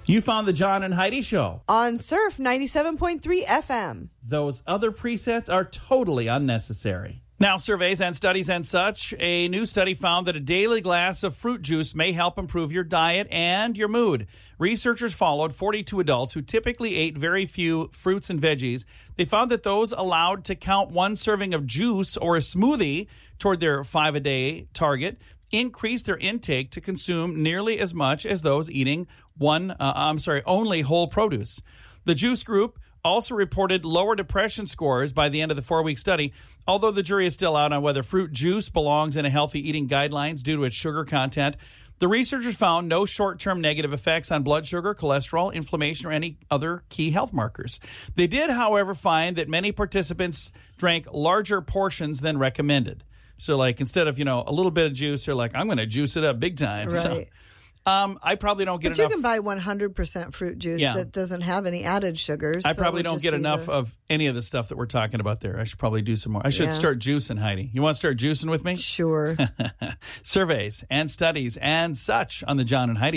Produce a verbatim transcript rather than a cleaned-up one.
You found the John and Heidi Show on Surf ninety-seven point three F M. Those other presets are totally unnecessary. Now, surveys and studies and such. A new study found that a daily glass of fruit juice may help improve your diet and your mood. Researchers followed forty-two adults who typically ate very few fruits and veggies. They found that those allowed to count one serving of juice or a smoothie toward their five-a-day target increased their intake to consume nearly as much as those eating one, uh, I'm sorry, only whole produce. The juice group also reported lower depression scores by the end of the four-week study, although the jury is still out on whether fruit juice belongs in a healthy eating guidelines due to its sugar content. The researchers found no short-term negative effects on blood sugar, cholesterol, inflammation, or any other key health markers. They did, however, find that many participants drank larger portions than recommended. So, like, instead of, you know, a little bit of juice, they're like, I'm going to juice it up big time. Right. So, um, I probably don't get but enough. But you can buy one hundred percent fruit juice yeah. that doesn't have any added sugars. I so probably don't get enough the... of any of the stuff that we're talking about there. I should probably do some more. I should yeah. start juicing, Heidi. You want to start juicing with me? Sure. Surveys and studies and such on the John and Heidi